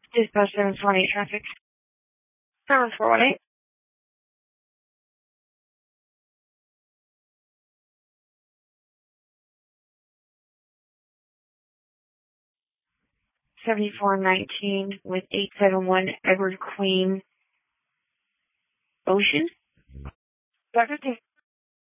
Dispatch 728 traffic. Number 418. $74.19 with 871 Edward Queen Ocean. Dr.